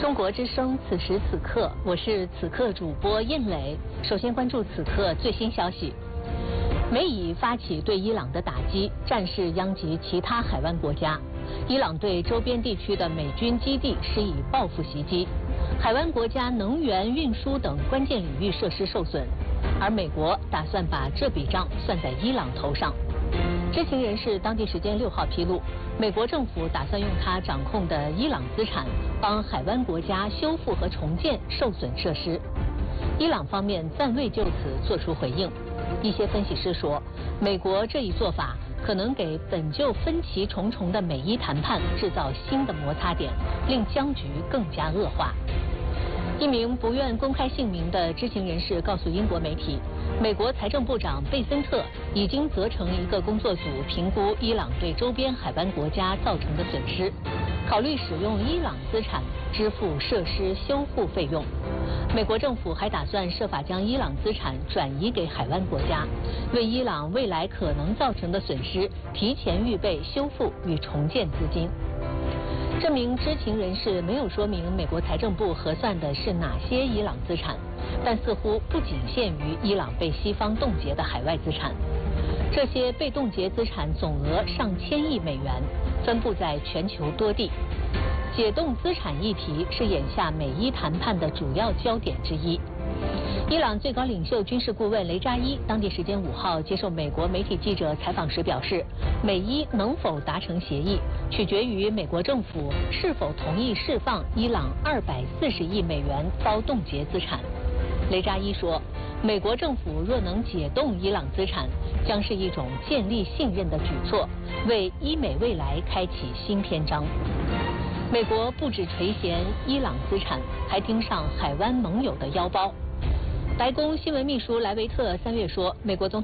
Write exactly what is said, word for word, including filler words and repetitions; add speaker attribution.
Speaker 1: 中国之声，此时此刻，我是此刻主播应磊。首先关注此刻最新消息：美以发起对伊朗的打击，战事殃及其他海湾国家。伊朗对周边地区的美军基地施以报复袭击，海湾国家能源运输等关键领域设施受损，而美国打算把这笔账算在伊朗头上。知情人士当地时间六号披露，美国政府打算用它掌控的伊朗资产，帮海湾国家修复和重建受损设施。伊朗方面暂未就此作出回应。一些分析师说，美国这一做法可能给本就分歧重重的美伊谈判制造新的摩擦点，令僵局更加恶化。一名不愿公开姓名的知情人士告诉英国媒体，美国财政部长贝森特已经责成一个工作组评估伊朗对周边海湾国家造成的损失，考虑使用伊朗资产支付设施修复费用。美国政府还打算设法将伊朗资产转移给海湾国家，为伊朗未来可能造成的损失提前预备修复与重建资金。这名知情人士没有说明美国财政部核算的是哪些伊朗资产，但似乎不仅限于伊朗被西方冻结的海外资产。这些被冻结资产总额上千亿美元，分布在全球多地。解冻资产议题是眼下美伊谈判的主要焦点之一。伊朗最高领袖军事顾问雷扎伊当地时间五号接受美国媒体记者采访时表示，美伊能否达成协议，取决于美国政府是否同意释放伊朗二百四十亿美元遭冻结资产。雷扎伊说，美国政府若能解冻伊朗资产，将是一种建立信任的举措，为伊美未来开启新篇章。美国不止垂涎伊朗资产，还盯上海湾盟友的腰包。白宫新闻秘书莱维特三月说，美国总统